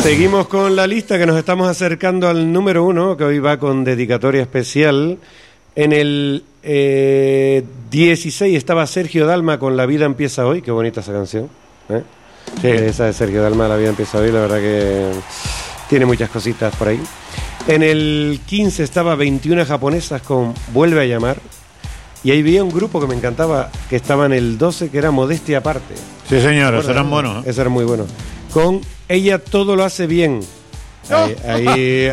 Seguimos con la lista, que nos estamos acercando al número 1, que hoy va con dedicatoria especial. En el 16 estaba Sergio Dalma con La vida empieza hoy. Qué bonita esa canción, ¿eh? Sí. Esa de Sergio Dalma, La vida empieza hoy, la verdad que tiene muchas cositas por ahí. En el 15 estaba 21 japonesas con Vuelve a llamar. Y ahí había un grupo que me encantaba, que estaba en el 12, que era Modestia Aparte. Sí, señor, esos eran buenos, ¿eh? Ese era muy bueno. Con Ella todo lo hace bien. Ahí.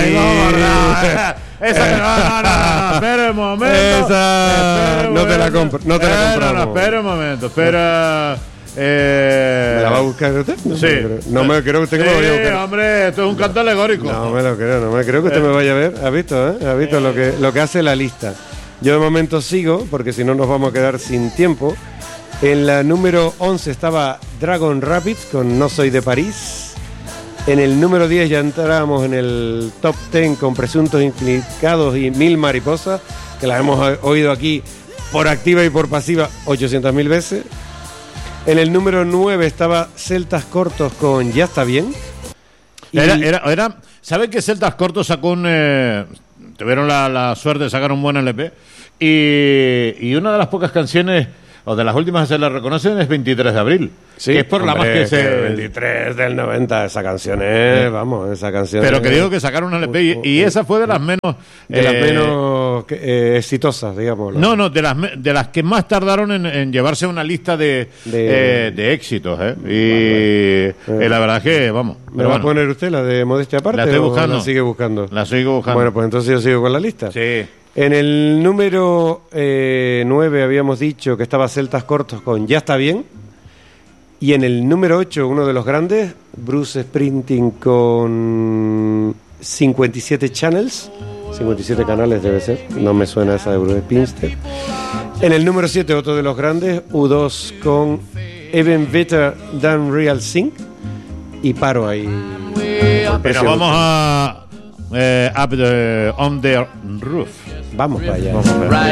Esa, espera un momento. Esa no te la compro, no te la compramos. Espera un momento, espera. ¿Me la va a buscar usted? Sí. No me creo que usted que me vaya a buscar. Hombre, esto es un canto alegórico. No me lo creo, no me creo que usted me vaya a ver. ¿Ha visto, ¿Ha visto lo que hace la lista? Yo de momento sigo, porque si no nos vamos a quedar sin tiempo. En la número 11 estaba Dragon Rapids con No soy de París. En el número 10 ya entrábamos en el top 10 con Presuntos Implicados y Mil Mariposas, que las hemos oído aquí por activa y por pasiva 800.000 veces. En el número 9 estaba Celtas Cortos con Ya está bien. Era ¿sabe que Celtas Cortos sacó un... tuvieron la suerte de sacar un buen LP? Y una de las pocas canciones, o de las últimas que se la reconocen, es 23 de abril. Sí, que es por la más que se... 23 del 90, esa canción es, vamos, esa canción. Pero que digo que sacaron una LP y esa fue de las menos... De las menos exitosas, digamos. No, de las que más tardaron en llevarse a una lista de éxitos, ¿eh? Y la verdad es que, vamos... ¿Me va a poner usted la de Modestia Aparte? La estoy buscando. ¿La sigue buscando? La sigo buscando. Bueno, pues entonces yo sigo con la lista. Sí. En el número 9 habíamos dicho que estaba Celtas Cortos con Ya está bien. Y en el número 8, uno de los grandes, Bruce Springsteen con 57 Channels. 57 canales debe ser. No me suena esa de Bruce Springsteen. En el número 7, otro de los grandes, U2 con Even Better Than Real Sing. Y paro ahí. Pero vamos a... Up on the Roof. Vamos para allá.